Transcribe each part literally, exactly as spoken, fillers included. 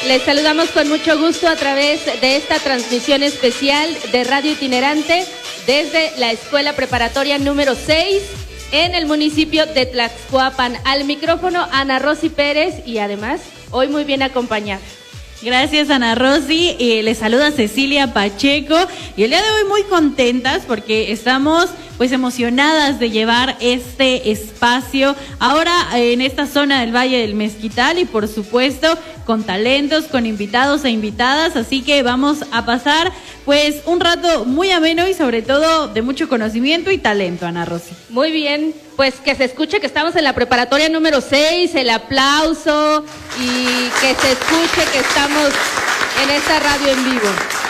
les saludamos con mucho gusto a través de esta transmisión especial de Radio Itinerante desde la Escuela Preparatoria número seis en el municipio de Tlaxcoapan. Al micrófono Ana Rosy Pérez y además hoy muy bien acompañada. Gracias, Ana Rosy. Eh, les saluda Cecilia Pacheco y el día de hoy muy contentas porque estamos pues emocionadas de llevar este espacio ahora en esta zona del Valle del Mezquital y por supuesto con talentos, con invitados e invitadas, así que vamos a pasar pues un rato muy ameno y sobre todo de mucho conocimiento y talento, Ana Rosy. Muy bien, pues que se escuche que estamos en la preparatoria número seis, el aplauso y que se escuche que estamos en esta radio en vivo.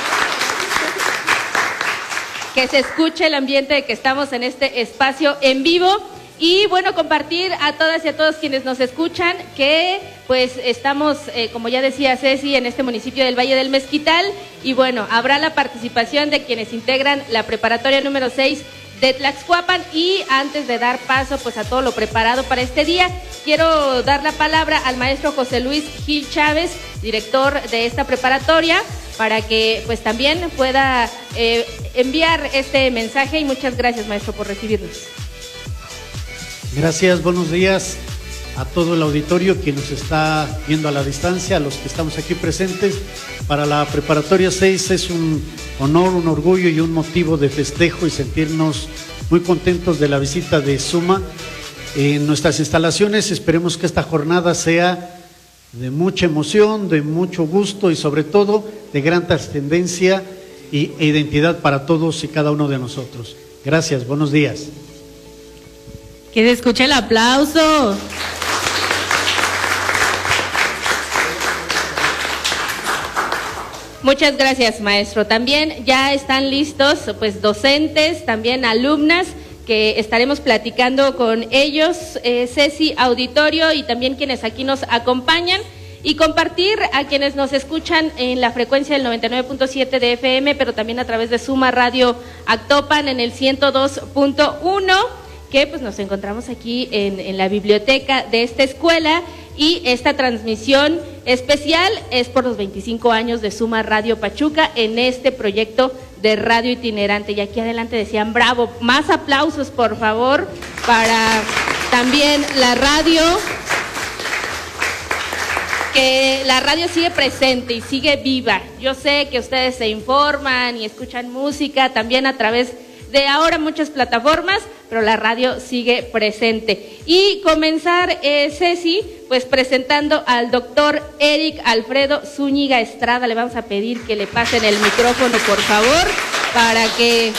Que se escuche el ambiente de que estamos en este espacio en vivo y bueno, compartir a todas y a todos quienes nos escuchan que pues estamos, eh, como ya decía Ceci, en este municipio del Valle del Mezquital y bueno, habrá la participación de quienes integran la preparatoria número seis de Tlaxcoapan y antes de dar paso pues a todo lo preparado para este día, quiero dar la palabra al maestro José Luis Gil Chávez, director de esta preparatoria, para que pues también pueda eh, enviar este mensaje y muchas gracias, maestro, por recibirnos. Gracias, buenos días a todo el auditorio que nos está viendo a la distancia, a los que estamos aquí presentes. Para la preparatoria seis es un honor, un orgullo y un motivo de festejo y sentirnos muy contentos de la visita de Suma en nuestras instalaciones. Esperemos que esta jornada sea de mucha emoción, de mucho gusto y sobre todo de gran trascendencia e identidad para todos y cada uno de nosotros. Gracias, buenos días. Que se escuche el aplauso. Muchas gracias, maestro. También ya están listos pues docentes, también alumnas, que estaremos platicando con ellos, eh, Ceci, auditorio y también quienes aquí nos acompañan y compartir a quienes nos escuchan en la frecuencia del noventa y nueve punto siete de F M, pero también a través de Suma Radio Actopan en el ciento dos punto uno, que pues nos encontramos aquí en, en la biblioteca de esta escuela y esta transmisión especial es por los veinticinco años de Suma Radio Pachuca en este proyecto de radio itinerante. Y aquí adelante decían bravo, más aplausos por favor para también la radio, que la radio sigue presente y sigue viva. Yo sé que ustedes se informan y escuchan música también a través de ahora muchas plataformas, pero la radio sigue presente. Y comenzar, eh, Ceci, pues presentando al doctor Eric Alfredo Zúñiga Estrada. Le vamos a pedir que le pasen el micrófono, por favor, para que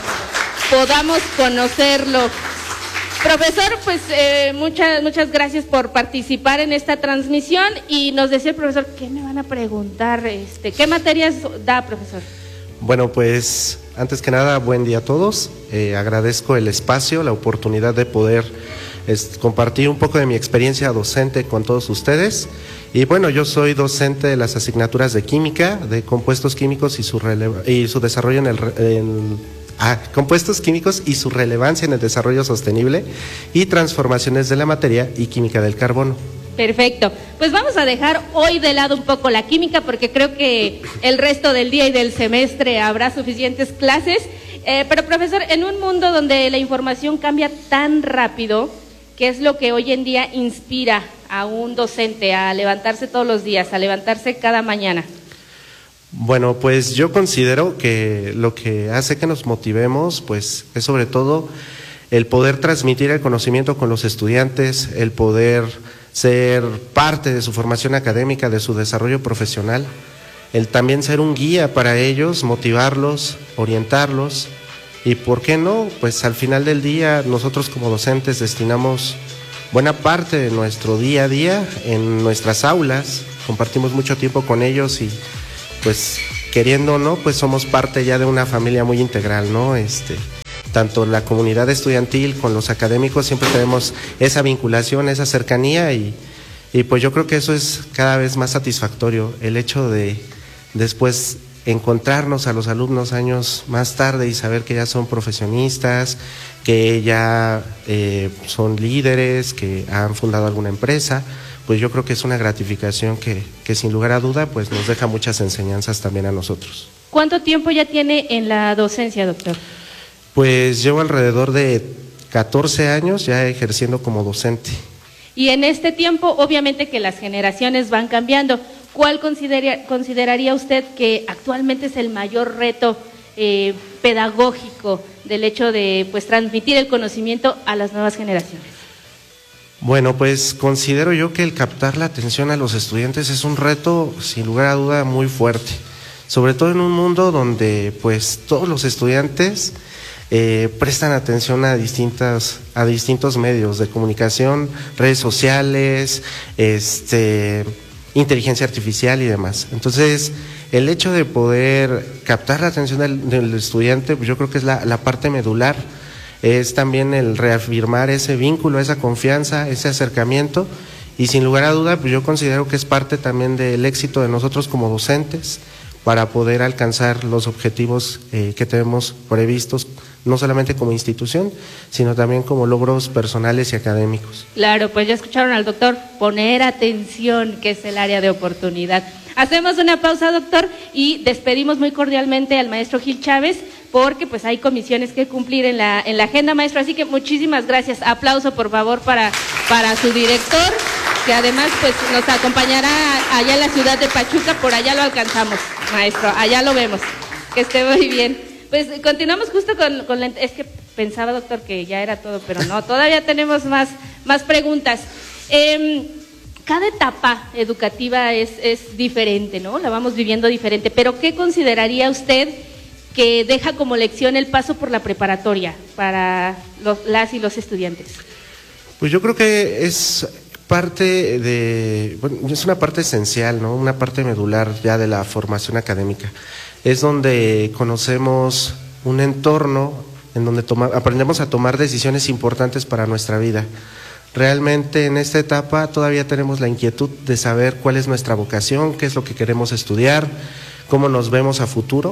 podamos conocerlo. Profesor, pues eh, muchas, muchas gracias por participar en esta transmisión y nos decía el profesor, ¿qué me van a preguntar? Este, ¿qué materias da, profesor? Bueno, pues antes que nada, buen día a todos. Eh, agradezco el espacio, la oportunidad de poder es, compartir un poco de mi experiencia docente con todos ustedes. Y bueno, yo soy docente de las asignaturas de química, de compuestos químicos y su, releva, y su desarrollo en el... En, ah, compuestos químicos y su relevancia en el desarrollo sostenible y transformaciones de la materia y química del carbono. Perfecto, pues vamos a dejar hoy de lado un poco la química porque creo que el resto del día y del semestre habrá suficientes clases, eh, pero profesor, en un mundo donde la información cambia tan rápido, ¿qué es lo que hoy en día inspira a un docente a levantarse todos los días, a levantarse cada mañana? Bueno, pues yo considero que lo que hace que nos motivemos pues es sobre todo el poder transmitir el conocimiento con los estudiantes, el poder ser parte de su formación académica, de su desarrollo profesional, el también ser un guía para ellos, motivarlos, orientarlos y, ¿por qué no? Pues al final del día nosotros como docentes destinamos buena parte de nuestro día a día en nuestras aulas, compartimos mucho tiempo con ellos y pues queriendo o no, pues somos parte ya de una familia muy integral, ¿no? Este... Tanto la comunidad estudiantil con los académicos siempre tenemos esa vinculación, esa cercanía y, y pues yo creo que eso es cada vez más satisfactorio, el hecho de después encontrarnos a los alumnos años más tarde y saber que ya son profesionistas, que ya eh, son líderes, que han fundado alguna empresa, pues yo creo que es una gratificación que, que sin lugar a duda pues nos deja muchas enseñanzas también a nosotros. ¿Cuánto tiempo ya tiene en la docencia, doctor? Pues llevo alrededor de catorce años ya ejerciendo como docente. Y en este tiempo, obviamente que las generaciones van cambiando. ¿Cuál considera, consideraría usted que actualmente es el mayor reto eh, pedagógico del hecho de pues transmitir el conocimiento a las nuevas generaciones? Bueno, pues considero yo que el captar la atención a los estudiantes es un reto, sin lugar a duda, muy fuerte. Sobre todo en un mundo donde pues todos los estudiantes eh, prestan atención a distintas, a distintos medios de comunicación, redes sociales, este, inteligencia artificial y demás. Entonces, el hecho de poder captar la atención del, del estudiante, pues yo creo que es la, la parte medular, es también el reafirmar ese vínculo, esa confianza, ese acercamiento, y sin lugar a duda, pues yo considero que es parte también del éxito de nosotros como docentes para poder alcanzar los objetivos eh, que tenemos previstos, no solamente como institución, sino también como logros personales y académicos. Claro, pues ya escucharon al doctor, poner atención, que es el área de oportunidad. Hacemos una pausa, doctor, y despedimos muy cordialmente al maestro Gil Chávez, porque pues hay comisiones que cumplir en la, en la agenda, maestro, así que muchísimas gracias. Aplauso, por favor, para, para su director, que además pues nos acompañará allá en la ciudad de Pachuca, por allá lo alcanzamos, maestro, allá lo vemos, que esté muy bien. Pues continuamos justo con, con la, es que pensaba, doctor, que ya era todo, pero no, todavía tenemos más, más preguntas. Eh, cada etapa educativa es, es diferente, ¿no? La vamos viviendo diferente, pero ¿qué consideraría usted que deja como lección el paso por la preparatoria para los, las y los estudiantes? Pues yo creo que es parte de, bueno, es una parte esencial, ¿no? Una parte medular ya de la formación académica. Es donde conocemos un entorno en donde toma, aprendemos a tomar decisiones importantes para nuestra vida. Realmente en esta etapa todavía tenemos la inquietud de saber cuál es nuestra vocación, qué es lo que queremos estudiar, cómo nos vemos a futuro,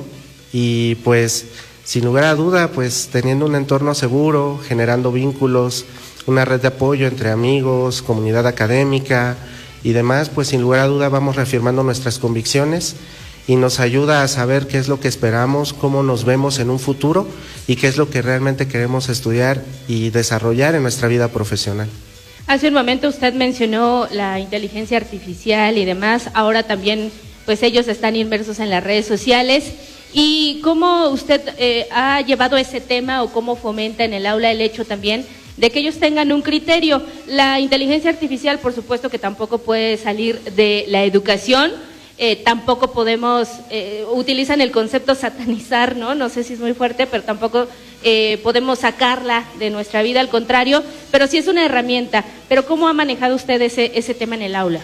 y pues sin lugar a duda, pues teniendo un entorno seguro, generando vínculos, una red de apoyo entre amigos, comunidad académica y demás, pues sin lugar a duda vamos reafirmando nuestras convicciones y nos ayuda a saber qué es lo que esperamos, cómo nos vemos en un futuro y qué es lo que realmente queremos estudiar y desarrollar en nuestra vida profesional. Hace un momento usted mencionó la inteligencia artificial y demás, ahora también pues ellos están inmersos en las redes sociales. ¿Y cómo usted eh, ha llevado ese tema o cómo fomenta en el aula el hecho también de que ellos tengan un criterio? La inteligencia artificial, por supuesto que tampoco puede salir de la educación, eh, tampoco podemos, eh, utilizan el concepto satanizar, ¿no? No sé si es muy fuerte, pero tampoco eh, podemos sacarla de nuestra vida, al contrario, pero sí es una herramienta. Pero ¿cómo ha manejado usted ese, ese tema en el aula?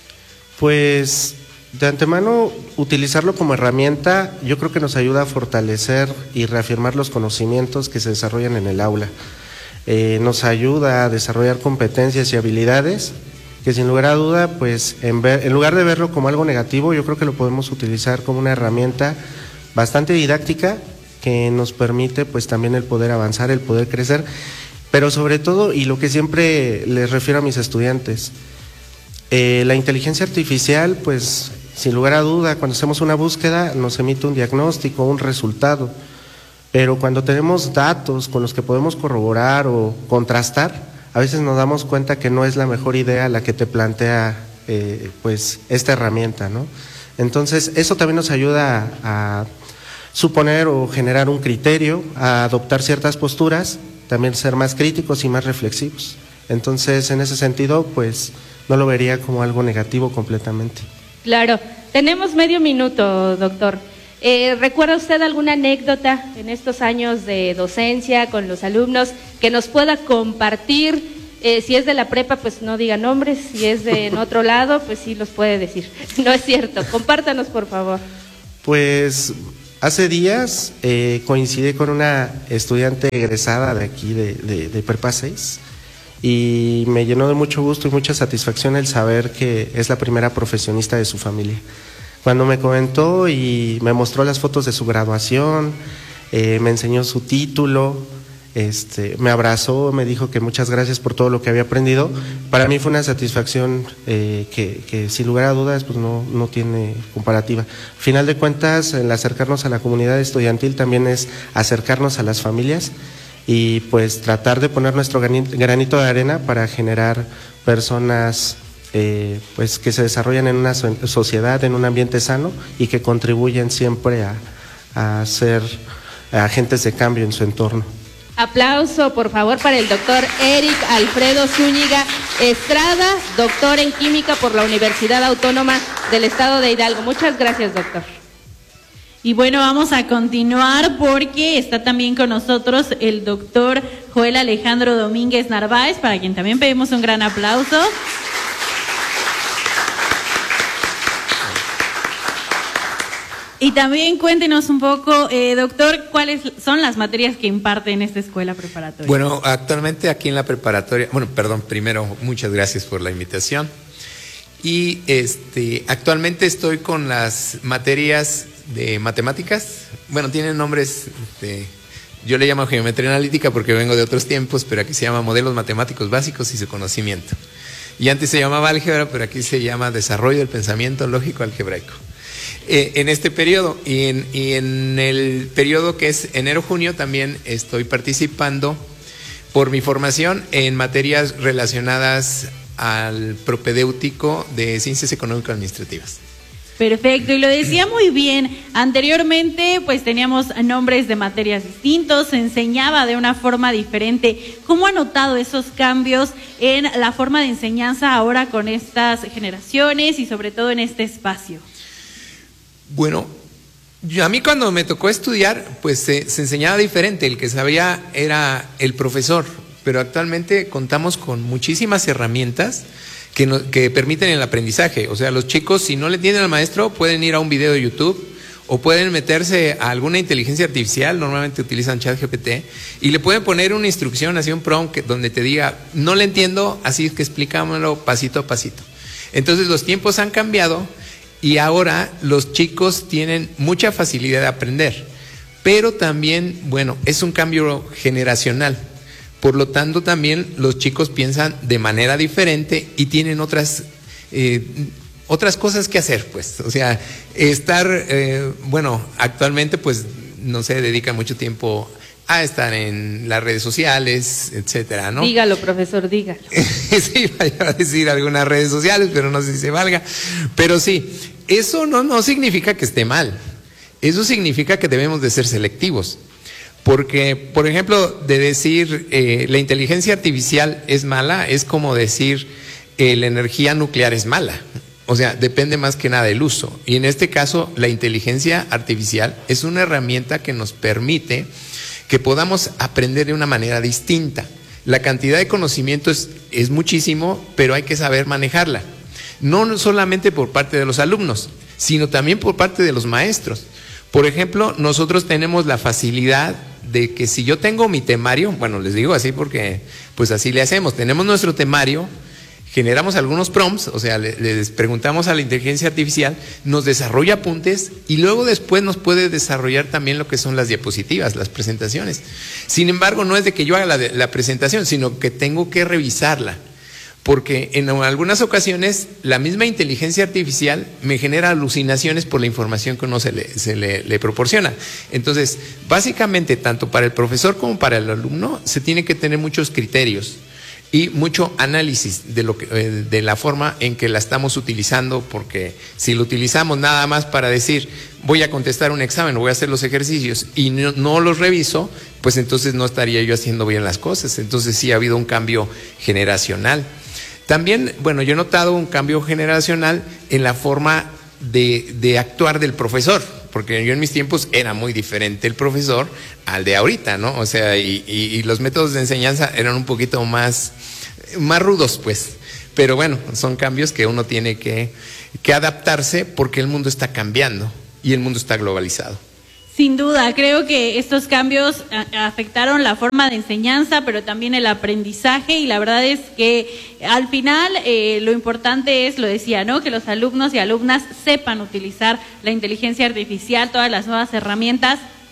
Pues de antemano, utilizarlo como herramienta yo creo que nos ayuda a fortalecer y reafirmar los conocimientos que se desarrollan en el aula. Eh, nos ayuda a desarrollar competencias y habilidades que sin lugar a duda, pues en, ver, en lugar de verlo como algo negativo, yo creo que lo podemos utilizar como una herramienta bastante didáctica que nos permite pues también el poder avanzar, el poder crecer, pero sobre todo, y lo que siempre les refiero a mis estudiantes, eh, la inteligencia artificial, pues sin lugar a duda, cuando hacemos una búsqueda nos emite un diagnóstico, un resultado, pero cuando tenemos datos con los que podemos corroborar o contrastar, a veces nos damos cuenta que no es la mejor idea la que te plantea eh, pues esta herramienta, ¿no? Entonces eso también nos ayuda a, a suponer o generar un criterio, a adoptar ciertas posturas, también ser más críticos y más reflexivos. Entonces en ese sentido pues no lo vería como algo negativo completamente. Claro, tenemos medio minuto, doctor. Eh, ¿Recuerda usted alguna anécdota en estos años de docencia con los alumnos que nos pueda compartir? Eh, si es de la prepa, pues no diga nombres, si es de en otro lado, pues sí los puede decir. No es cierto, compártanos por favor. Pues hace días eh, coincidí con una estudiante egresada de aquí de, de, de Prepa seis y me llenó de mucho gusto y mucha satisfacción el saber que es la primera profesionista de su familia. Cuando me comentó y me mostró las fotos de su graduación, eh, me enseñó su título, Este, me abrazó, me dijo que muchas gracias por todo lo que había aprendido. Para mí fue una satisfacción eh, que, que sin lugar a dudas pues no, no tiene comparativa. Al final de cuentas, el acercarnos a la comunidad estudiantil también es acercarnos a las familias y pues tratar de poner nuestro granito de arena para generar personas eh, pues que se desarrollan en una sociedad, en un ambiente sano y que contribuyen siempre a, a ser agentes de cambio en su entorno. Aplauso, por favor, para el doctor Eric Alfredo Zúñiga Estrada, doctor en Química por la Universidad Autónoma del Estado de Hidalgo. Muchas gracias, doctor. Y bueno, vamos a continuar porque está también con nosotros el doctor Joel Alejandro Domínguez Narváez, para quien también pedimos un gran aplauso. Y también cuéntenos un poco, eh, doctor, cuáles son las materias que imparte en esta escuela preparatoria. Bueno, actualmente aquí en la preparatoria, bueno, perdón, primero, muchas gracias por la invitación. Y este, actualmente estoy con las materias de matemáticas. Bueno, tienen nombres, este, yo le llamo geometría analítica porque vengo de otros tiempos, pero aquí se llama modelos matemáticos básicos y su conocimiento. Y antes se llamaba álgebra, pero aquí se llama desarrollo del pensamiento lógico algebraico. Eh, en este periodo y en, y en el periodo que es enero-junio también estoy participando por mi formación en materias relacionadas al propedéutico de ciencias económico-administrativas. Perfecto, y lo decía muy bien, anteriormente pues teníamos nombres de materias distintos, se enseñaba de una forma diferente. ¿Cómo ha notado esos cambios en la forma de enseñanza ahora con estas generaciones y sobre todo en este espacio? Bueno, yo, a mí cuando me tocó estudiar, pues se, se enseñaba diferente, el que sabía era el profesor, pero actualmente contamos con muchísimas herramientas que, no, que permiten el aprendizaje. O sea, los chicos, si no le entienden al maestro, pueden ir a un video de YouTube o pueden meterse a alguna inteligencia artificial, normalmente utilizan ChatGPT, y le pueden poner una instrucción, así un prompt que, donde te diga, no le entiendo, así es que explícamelo pasito a pasito. Entonces los tiempos han cambiado. Y ahora los chicos tienen mucha facilidad de aprender, pero también, bueno, es un cambio generacional. Por lo tanto, también los chicos piensan de manera diferente y tienen otras, eh, otras cosas que hacer, pues. O sea, estar, eh, bueno, actualmente, pues, no sé, dedican mucho tiempo a estar en las redes sociales, etcétera, ¿no? Dígalo, profesor, dígalo. Sí, iba a decir algunas redes sociales, pero no sé si se valga. Pero sí, eso no, no significa que esté mal. Eso significa que debemos de ser selectivos. Porque, por ejemplo, de decir eh, la inteligencia artificial es mala, es como decir eh, la energía nuclear es mala. O sea, depende más que nada del uso. Y en este caso, la inteligencia artificial es una herramienta que nos permite que podamos aprender de una manera distinta. La cantidad de conocimiento es, es muchísimo, pero hay que saber manejarla. No solamente por parte de los alumnos, sino también por parte de los maestros. Por ejemplo, nosotros tenemos la facilidad de que si yo tengo mi temario, bueno, les digo así porque pues así le hacemos, tenemos nuestro temario, generamos algunos prompts, o sea, le, les preguntamos a la inteligencia artificial, nos desarrolla apuntes y luego después nos puede desarrollar también lo que son las diapositivas, las presentaciones. Sin embargo, no es de que yo haga la, la presentación, sino que tengo que revisarla, porque en algunas ocasiones la misma inteligencia artificial me genera alucinaciones por la información que uno se le, se le, le proporciona. Entonces, básicamente, tanto para el profesor como para el alumno, se tiene que tener muchos criterios y mucho análisis de lo que, de la forma en que la estamos utilizando, porque si lo utilizamos nada más para decir voy a contestar un examen, voy a hacer los ejercicios y no, no los reviso, pues entonces no estaría yo haciendo bien las cosas. Entonces sí ha habido un cambio generacional. También, bueno, yo he notado un cambio generacional en la forma de, de actuar del profesor, porque yo en mis tiempos era muy diferente el profesor al de ahorita, ¿no? O sea, y, y, y los métodos de enseñanza eran un poquito más, más rudos, pues. Pero bueno, son cambios que uno tiene que, que adaptarse porque el mundo está cambiando y el mundo está globalizado. Sin duda, creo que estos cambios afectaron la forma de enseñanza, pero también el aprendizaje, y la verdad es que al final eh, lo importante es, lo decía, ¿no?, que los alumnos y alumnas sepan utilizar la inteligencia artificial, todas las nuevas herramientas,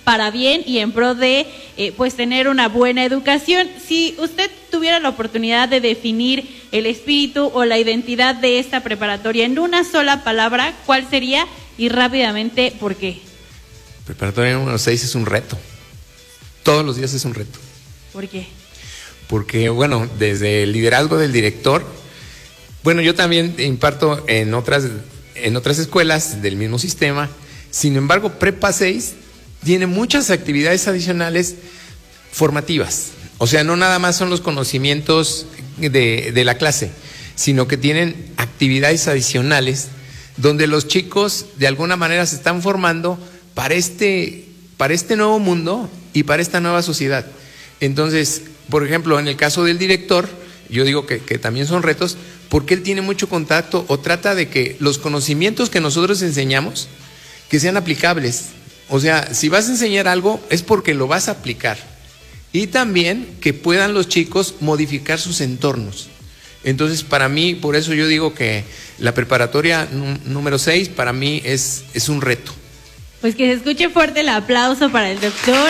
para bien y en pro de eh, pues tener una buena educación. Si usted tuviera la oportunidad de definir el espíritu o la identidad de esta preparatoria en una sola palabra, ¿cuál sería? Y rápidamente, ¿por qué? Preparatoria número seis es un reto. Todos los días es un reto. ¿Por qué? Porque, bueno, desde el liderazgo del director, bueno, yo también imparto en otras, en otras escuelas del mismo sistema. Sin embargo, Prepa seis tiene muchas actividades adicionales formativas. O sea, no nada más son los conocimientos de, de la clase, sino que tienen actividades adicionales donde los chicos de alguna manera se están formando para este, para este nuevo mundo y para esta nueva sociedad. Entonces, por ejemplo, en el caso del director, yo digo que, que también son retos porque él tiene mucho contacto o trata de que los conocimientos que nosotros enseñamos que sean aplicables. O sea, si vas a enseñar algo es porque lo vas a aplicar. Y también que puedan los chicos modificar sus entornos. Entonces, para mí, por eso yo digo que la preparatoria número seis para mí es, es un reto. Pues que se escuche fuerte el aplauso para el doctor.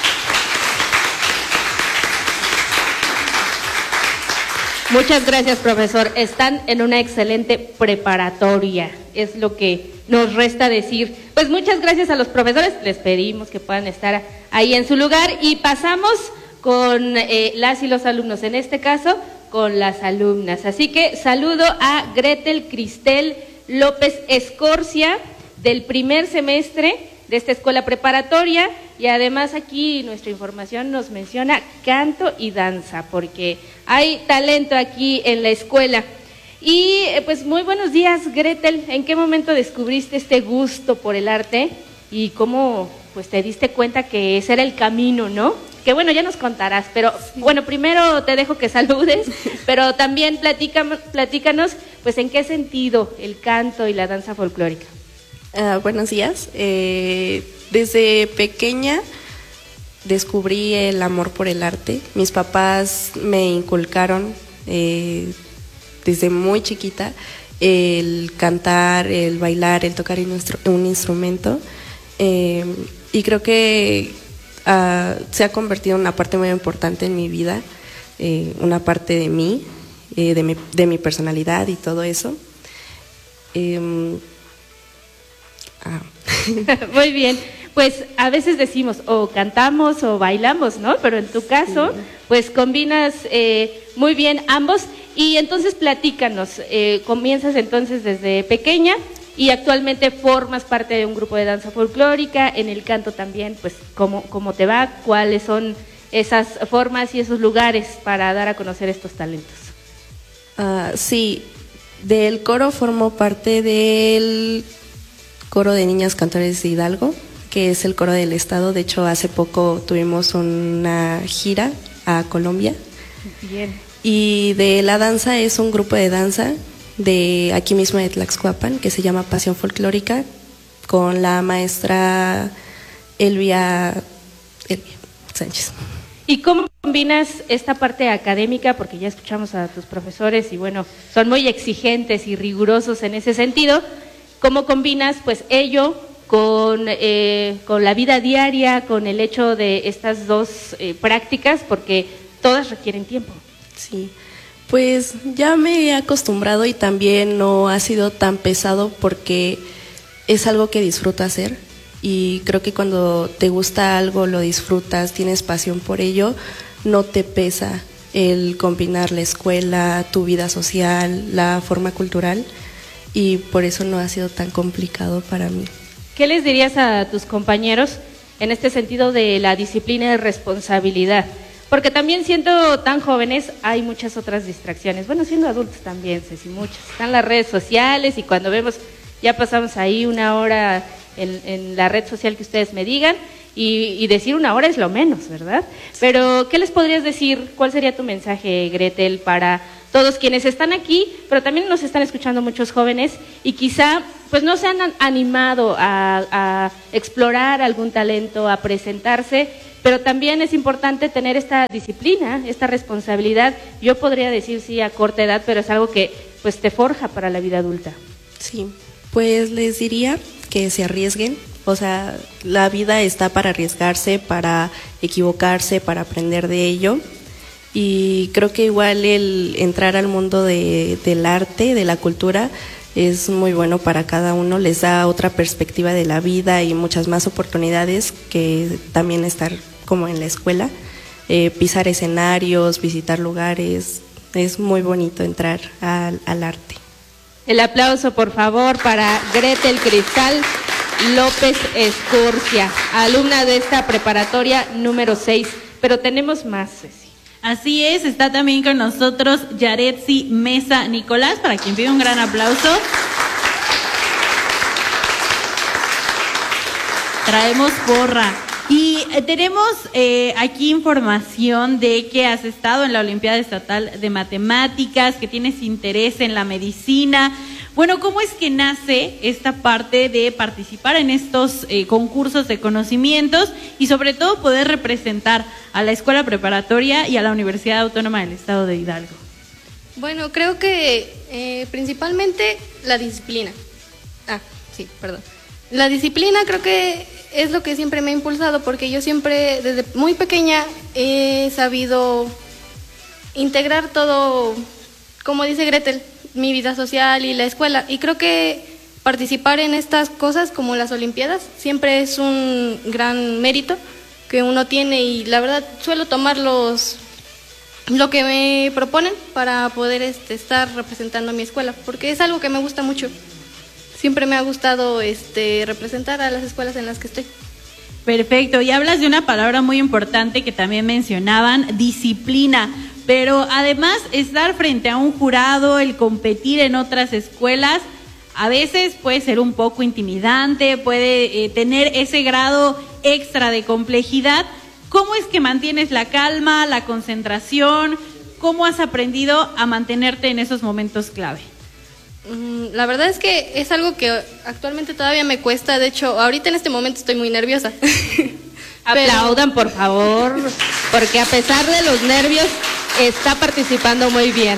Muchas gracias, profesor. Están en una excelente preparatoria, es lo que nos resta decir. Pues muchas gracias a los profesores, les pedimos que puedan estar ahí en su lugar y pasamos con eh, las y los alumnos, en este caso con las alumnas. Así que saludo a Gretel Cristel López Escorcia, del primer semestre de esta escuela preparatoria, y además aquí nuestra información nos menciona canto y danza, porque hay talento aquí en la escuela. Y pues muy buenos días, Gretel. ¿En qué momento descubriste este gusto por el arte y cómo pues te diste cuenta que ese era el camino, no? Que bueno, ya nos contarás, pero bueno, primero te dejo que saludes, pero también platica, platícanos pues en qué sentido el canto y la danza folclórica. Uh, buenos días. Eh, desde pequeña descubrí el amor por el arte. Mis papás me inculcaron eh, desde muy chiquita el cantar, el bailar, el tocar un instrumento. Eh, y creo que uh, se ha convertido en una parte muy importante en mi vida, eh, una parte de mí, eh, de, mi, de mi personalidad y todo eso. Eh, Ah. Muy bien, pues a veces decimos o cantamos o bailamos, ¿no? Pero en tu caso, sí, pues combinas eh, muy bien ambos. Y entonces platícanos, eh, comienzas entonces desde pequeña y actualmente formas parte de un grupo de danza folclórica, en el canto también, pues cómo, cómo te va, cuáles son esas formas y esos lugares para dar a conocer estos talentos. Uh, sí, del coro formo parte del Coro de Niñas Cantores de Hidalgo, que es el coro del estado. De hecho, hace poco tuvimos una gira a Colombia. Bien. Y de la danza es un grupo de danza de aquí mismo de Tlaxcuapan que se llama Pasión Folclórica, con la maestra Elvia, Elvia Sánchez. ¿Y cómo combinas esta parte académica? Porque ya escuchamos a tus profesores y bueno, son muy exigentes y rigurosos en ese sentido. ¿Cómo combinas pues ello con, eh, con la vida diaria, con el hecho de estas dos eh, prácticas? Porque todas requieren tiempo. Sí, pues ya me he acostumbrado y también no ha sido tan pesado porque es algo que disfruto hacer y creo que cuando te gusta algo, lo disfrutas, tienes pasión por ello, no te pesa el combinar la escuela, tu vida social, la forma cultural. Y por eso no ha sido tan complicado para mí. ¿Qué les dirías a tus compañeros en este sentido de la disciplina y responsabilidad? Porque también siendo tan jóvenes hay muchas otras distracciones. Bueno, siendo adultos también, Ceci, muchas. Están las redes sociales y cuando vemos, ya pasamos ahí una hora en, en la red social que ustedes me digan y, y decir una hora es lo menos, ¿verdad? Pero, ¿qué les podrías decir? ¿Cuál sería tu mensaje, Gretel, para todos quienes están aquí, pero también nos están escuchando muchos jóvenes y quizá pues no se han animado a, a explorar algún talento, a presentarse, pero también es importante tener esta disciplina, esta responsabilidad? Yo podría decir sí a corta edad, pero es algo que pues te forja para la vida adulta. Sí, pues les diría que se arriesguen, O sea, la vida está para arriesgarse, para equivocarse, para aprender de ello. Y creo que igual el entrar al mundo de, del arte, de la cultura, es muy bueno para cada uno, les da otra perspectiva de la vida y muchas más oportunidades que también estar como en la escuela, eh, pisar escenarios, visitar lugares, es muy bonito entrar al, al arte. El aplauso, por favor, para Gretel Cristal López Escurcia, alumna de esta preparatoria número seis, pero tenemos más, Ceci. Así es, está también con nosotros Yaretsi Mesa Nicolás, para quien pide un gran aplauso. Traemos porra. Y eh, tenemos eh, aquí información de que has estado en la Olimpiada Estatal de Matemáticas, que tienes interés en la medicina. Bueno, ¿cómo es que nace esta parte de participar en estos eh, concursos de conocimientos y sobre todo poder representar a la escuela preparatoria y a la Universidad Autónoma del Estado de Hidalgo? Bueno, creo que eh, principalmente la disciplina. Ah, sí, perdón. La disciplina creo que es lo que siempre me ha impulsado, porque yo siempre desde muy pequeña he sabido integrar todo, como dice Gretel, mi vida social y la escuela, y creo que participar en estas cosas como las Olimpiadas siempre es un gran mérito que uno tiene, y la verdad suelo tomar los, lo que me proponen para poder este, estar representando a mi escuela, porque es algo que me gusta mucho. Siempre me ha gustado este, representar a las escuelas en las que estoy. Perfecto, y hablas de una palabra muy importante que también mencionaban, disciplina. Pero además, estar frente a un jurado, el competir en otras escuelas, a veces puede ser un poco intimidante, puede eh, tener ese grado extra de complejidad. ¿Cómo es que mantienes la calma, la concentración? ¿Cómo has aprendido a mantenerte en esos momentos clave? La verdad es que es algo que actualmente todavía me cuesta. De hecho, ahorita en este momento estoy muy nerviosa. Aplaudan, por favor, porque a pesar de los nervios, está participando muy bien.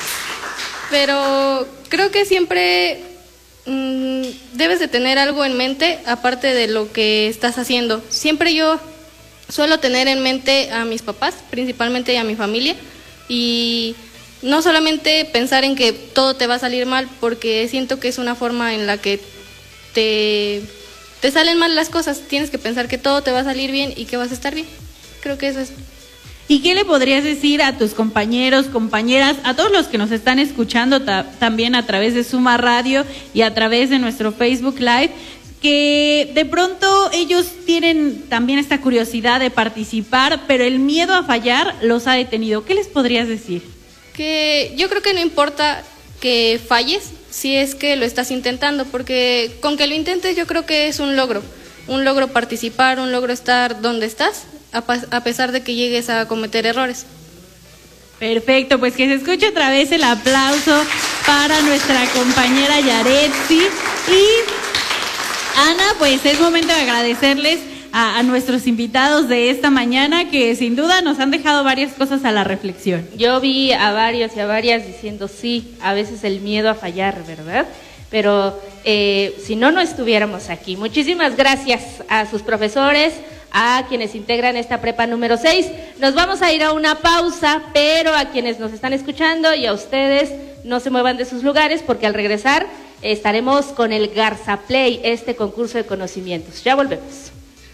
Pero creo que siempre mmm, debes de tener algo en mente, aparte de lo que estás haciendo. Siempre yo suelo tener en mente a mis papás, principalmente a mi familia, y no solamente pensar en que todo te va a salir mal, porque siento que es una forma en la que te, te salen mal las cosas. Tienes que pensar que todo te va a salir bien y que vas a estar bien. Creo que eso es. ¿Y qué le podrías decir a tus compañeros, compañeras, a todos los que nos están escuchando ta- también a través de Suma Radio y a través de nuestro Facebook Live, que de pronto ellos tienen también esta curiosidad de participar, pero el miedo a fallar los ha detenido? ¿Qué les podrías decir? Que yo creo que no importa que falles si es que lo estás intentando, porque con que lo intentes yo creo que es un logro, un logro participar, un logro estar donde estás, a, a pesar de que llegues a cometer errores. Perfecto, pues que se escuche otra vez el aplauso para nuestra compañera Yaretsi. Y Ana, pues es momento de agradecerles A, a nuestros invitados de esta mañana, que sin duda nos han dejado varias cosas a la reflexión. Yo vi a varios y a varias diciendo sí, a veces el miedo a fallar, ¿verdad? Pero eh, si no, no estuviéramos aquí. Muchísimas gracias a sus profesores, a quienes integran esta prepa número seis. Nos vamos a ir a una pausa, pero a quienes nos están escuchando y a ustedes, no se muevan de sus lugares, porque al regresar estaremos con el Garza Play, este concurso de conocimientos. Ya volvemos.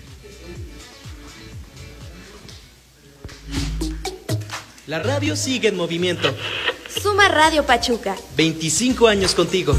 La radio sigue en movimiento. Suma Radio Pachuca. veinticinco años contigo.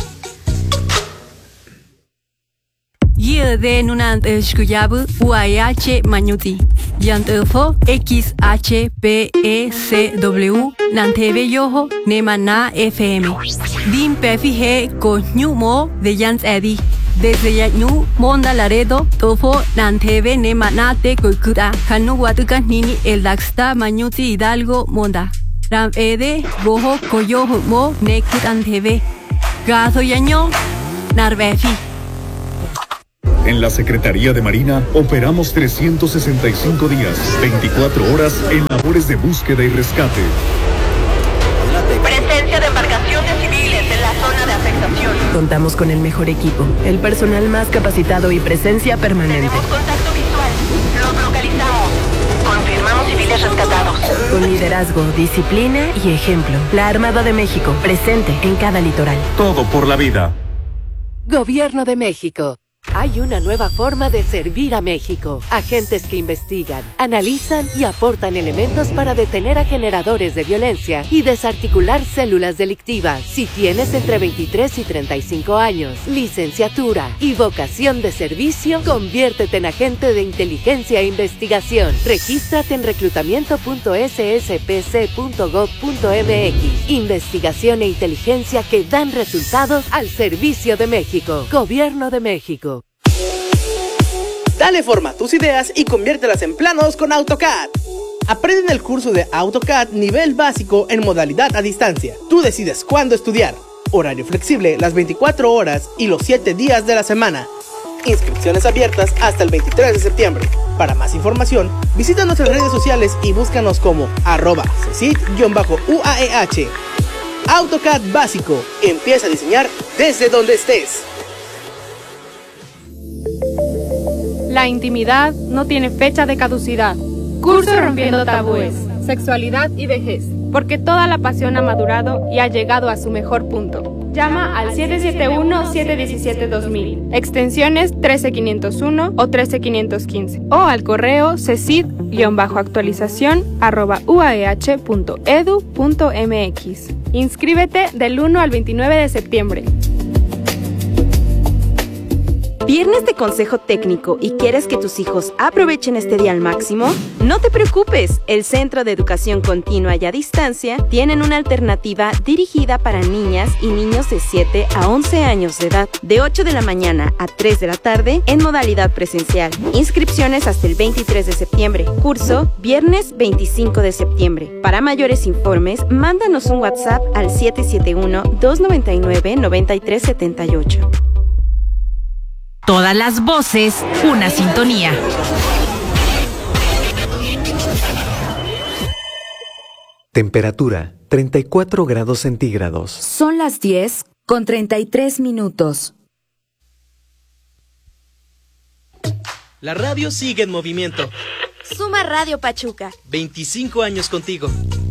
Yie de nunant escuyabu U A H Mañuti. Yantefo X H P E C W Nanteve Yoho Nemana F M. Dim Pefije Coñumo de Yans Edi. Desde Yanu Monda Laredo Tofo Nanteve Nemanate Kokuda Kanu Watuka Nini El Daxta Mañuti Hidalgo Monda Ram Ede Boho Koyoho Mo Nekut Anteve Gazo Yaño Narvefi. En la Secretaría de Marina operamos trescientos sesenta y cinco días, veinticuatro horas en labores de búsqueda y rescate. Presencia de embarcaciones civiles en la zona de afectación. Contamos con el mejor equipo, el personal más capacitado y presencia permanente. Tenemos contacto visual. Los localizamos. Confirmamos civiles rescatados. Con liderazgo, disciplina y ejemplo. La Armada de México, presente en cada litoral. Todo por la vida. Gobierno de México. Hay una nueva forma de servir a México. Agentes que investigan, analizan y aportan elementos para detener a generadores de violencia y desarticular células delictivas. Si tienes entre veintitrés y treinta y cinco años, licenciatura y vocación de servicio, conviértete en agente de inteligencia e investigación. Regístrate en reclutamiento punto s s p c punto gov punto m x. Investigación e inteligencia que dan resultados al servicio de México. Gobierno de México. Dale forma a tus ideas y conviértelas en planos con AutoCAD. Aprende en el curso de AutoCAD nivel básico en modalidad a distancia. Tú decides cuándo estudiar. Horario flexible las veinticuatro horas y los siete días de la semana. Inscripciones abiertas hasta el veintitrés de septiembre. Para más información, visita nuestras redes sociales y búscanos como arroba cesit-U A E H. AutoCAD básico. Empieza a diseñar desde donde estés. La intimidad no tiene fecha de caducidad. Curso Rompiendo Tabúes, Sexualidad y Vejez. Porque toda la pasión ha madurado y ha llegado a su mejor punto. Llama al siete siete uno, siete uno siete, dos mil, extensiones trece quinientos uno o trece quinientos quince, o al correo cesid-actualización arroba uaeh punto edu punto mx. Inscríbete del uno al veintinueve de septiembre. ¿Viernes de consejo técnico y quieres que tus hijos aprovechen este día al máximo? No te preocupes, el Centro de Educación Continua y a Distancia tienen una alternativa dirigida para niñas y niños de siete a once años de edad, de ocho de la mañana a tres de la tarde en modalidad presencial. Inscripciones hasta el veintitrés de septiembre. Curso viernes veinticinco de septiembre. Para mayores informes, mándanos un WhatsApp al siete siete uno, dos nueve nueve, nueve tres siete ocho. Todas las voces, una sintonía. Temperatura, treinta y cuatro grados centígrados. Son las diez con treinta y tres minutos. La radio sigue en movimiento. Suma Radio Pachuca. veinticinco años contigo.